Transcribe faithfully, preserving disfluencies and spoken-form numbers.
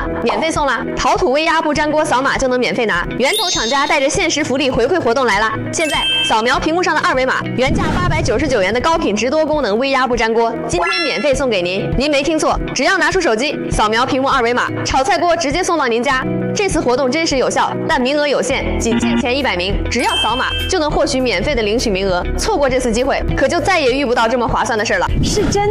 吗？免费送啦！陶土微压不粘锅扫码就能免费拿，源头厂家带着限时福利回馈活动来啦！现在扫描屏幕上的二维码，原价八百九十九元的高品质多功能微压不粘锅，今天免费送给您。您没听错，只要拿出手机扫描屏幕二维码，炒菜锅直接送到您家。这次活动真实有效，但名额有限，仅限前一百名，只要扫码就能获取免费的领取名额。错过这次机会，可就再也遇不到这么划算的事了。 是真